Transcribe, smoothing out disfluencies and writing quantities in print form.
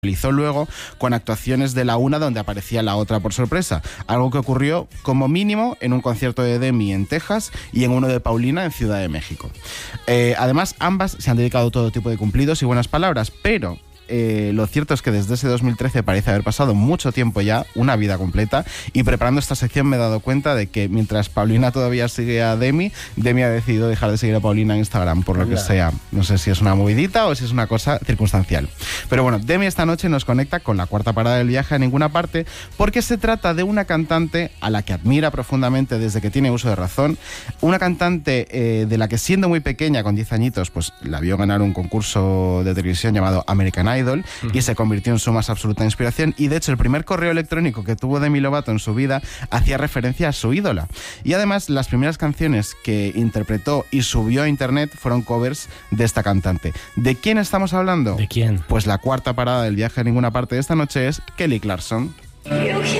realizó luego con actuaciones de la una donde aparecía la otra por sorpresa, algo que ocurrió como mínimo en un concierto de Demi en Texas y en uno de Paulina en Ciudad de México. Además, ambas se han dedicado a todo tipo de cumplidos y buenas palabras, pero lo cierto es que desde ese 2013 parece haber pasado mucho tiempo ya, una vida completa, y preparando esta sección me he dado cuenta de que mientras Paulina todavía sigue a Demi, Demi ha decidido dejar de seguir a Paulina en Instagram, por lo que sea. No sé si es una movidita o si es una cosa circunstancial. Pero bueno, Demi esta noche nos conecta con la cuarta parada del viaje a ninguna parte, porque se trata de una cantante a la que admira profundamente desde que tiene uso de razón, una cantante de la que siendo muy pequeña, con 10 añitos, pues la vio ganar un concurso de televisión llamado American Idol, y se convirtió en su más absoluta inspiración, y de hecho el primer correo electrónico que tuvo Demi Lovato en su vida hacía referencia a su ídola, y además las primeras canciones que interpretó y subió a internet fueron covers de esta cantante. ¿De quién estamos hablando? ¿De quién? Pues la cuarta parada del viaje a ninguna parte de esta noche es Kelly Clarkson.